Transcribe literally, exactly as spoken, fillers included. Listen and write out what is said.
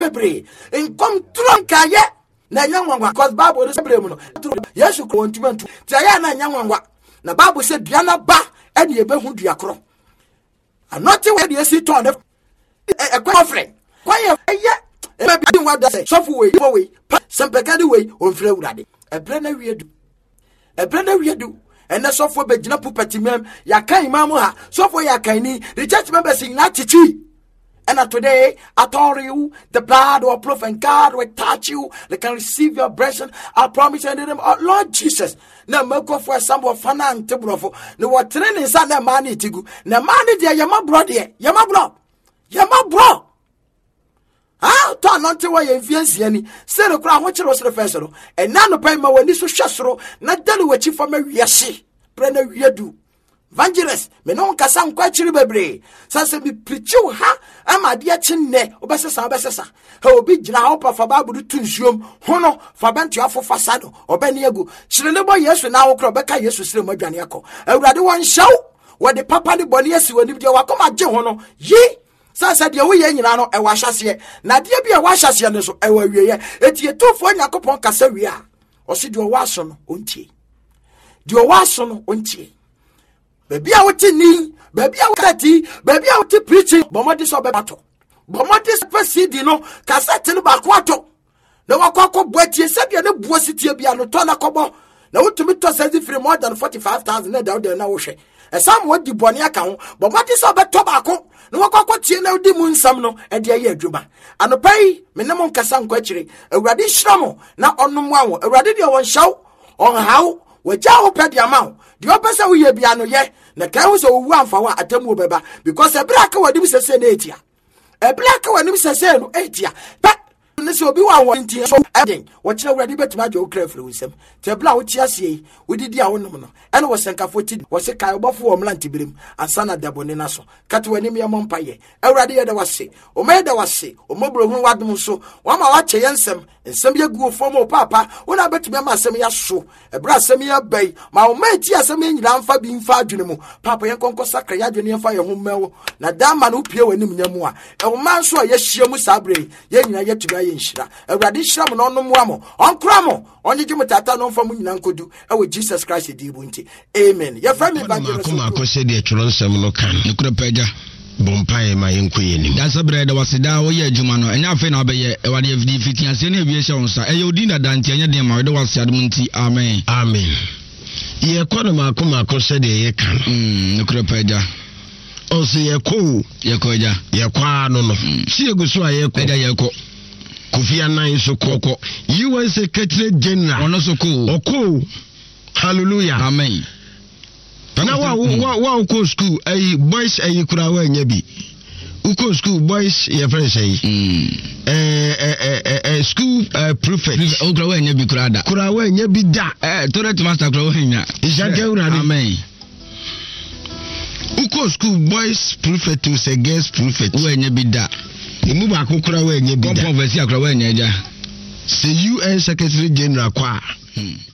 bebre in come tronka ye na nyanwa cause Bible is bebre mu no Yesu ko ntumantu ti aya na nyanwa na Bible say duana ba ene ye behu duakro anoti we dey see turn e kwa friend kwa ye e be bi wada say sofu we fo we sempekade we onfre urade e bre na wiedu e bre na wiedu ene sofu be gina pupati mem ya kan imamu ha sofu ya kan ni the church members in attitude. And today, I told you, the blood will proof and God will touch you. They can receive your blessing. I promise you in the name of Lord Jesus. Now, make for some of fun and table. No, what training is on money to go. Now, money, dear, you're my brother. You're my bro. You're my bro. Ah, turn on to why you influence any. Say the crowd, what you was the first. And now, the payment when this was shasro, not tell you what you for me, yes, pray no, you do. Evangelist, me no kasa nkwa chiri bebre. Sanse bi preach you ha, ama de chinne, obesesa obesesa. He obi gina ho pa fa ba budu tunsuom, hono fa bantu afo fasado, obeni egu. Chiri ne bo Yesu na wo kro beka Yesu sire mo adwane akọ. Awurade won hyew, wo de papa ne boni asi woni de wakoma gye ho no. Yi sanse de wo ye nyina no e wa hyase. Na de bi e wa hyase ne so e wa wieye. Eti etofo Yakobon kasa wi a. O si de wo aso no ontie. De wo aso no ontie. Baby I would ni, baby I would baby I would preaching, Bomadi so bebato. Bomadi spesi no, cassette no bakwato. No wakako bweti, said you no buosity be no tona kobo. Now to me to send free more than forty five thousand down there now. And some would the bonia account, Bomadi so bet tobacco. No wakako tia no di moon some no, and dear year juba. And the pay, minimum cassan quetchery, a radish ramo, now on no one, a radidio one show, on how, we jaw pet the amount. The opposite we be ano ye. Na kan so wu amfa wa atamu beba because e black wa dim sese na etia e black wa dim sese no etia but ne so obi wa won ntia so edin wo kire wurade betima jo kra firi wisem te bla wo tia sie wo didi a wonom no ene wo senkafo ti wo se kai obofo wo mlanti birim ansana dabone na so kate wani me mompa ye awurade ye da wase o me da wase o mobro hu wadom so wo ma wa che yensem ensem ye gu ofo mo papa wo na betima ma asem ya so e bra asem ya bai ma wo ma ti asem nyira mfa bi mfa adwene mu papa ye konko sakra ya adwene mfa ye ho mewo na dama no pie wani mnyamu a e wo ma so ye hie mu sabre ye nyina ye tuga ye nshira awurade hira mo no mo amo onkra mo onye gimu tata no mfa mu nyina nkodu e wo Jesus Christ di bunti amen ye fa me evangelist ko ma ko se de tworo nsem no kan nikura paja bompae ma yenkoye nim da sabre da wasida wo ye adwuma no enya afi na obeye e wade fidi fitiase na ewie hye wonsa e ye odina danti enya de ma de wase adum nti amen amen ye kono ma ko ma ko se de ye kan mm nikura paja o se ye ko ye ko ja ye kwa no no si eguso a ye ko ja ye ko Kofi Annan so koko U S Secretary General ono so ko oko hallelujah amen na wa wa wa ko school ay boys ay kura wa nya bi uko school boys ye friend say eh eh eh school prefect o kura wa nya bi kura da kura wa nya bi da eh toilet master kura wa nya isake urade amen uko school boys prefect to say girls prefect wa nya bi da emu ba kokura wa nya bi da controversy akura wa nya ja say U N Secretary General kwa